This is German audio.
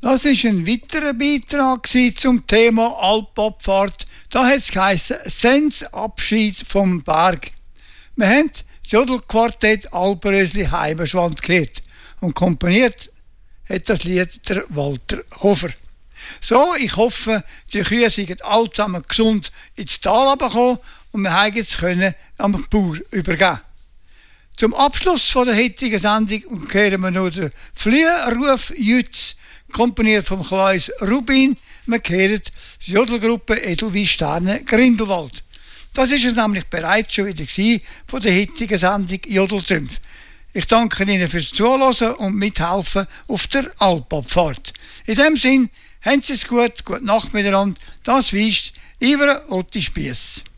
Das ist ein weiterer Beitrag zum Thema Alpabfahrt. Da hat es geheißen, Sensabschied vom Berg. Wir haben das Jodelquartett Alpenrösli Heimerschwand gehört und komponiert hat das Lied der Walter Hofer. So, ich hoffe, die Kühe sind alle zusammen gesund ins Tal runtergekommen und wir haben jetzt am Bauer übergeben. Zum Abschluss von der heutigen Sendung hören wir noch den Fliehruf Jütz, komponiert vom Klaus Rubin. Wir hören die Jodelgruppe Edelweiss Sterne Grindelwald. Das ist es nämlich bereits schon wieder von der heutigen Sendung Jodeltrümpf. Ich danke Ihnen fürs Zuhören und Mithelfen auf der Alpabfahrt. In dem Sinn, haben Sie es gut, gute Nacht miteinander. Das weist Iver Otti Spiess.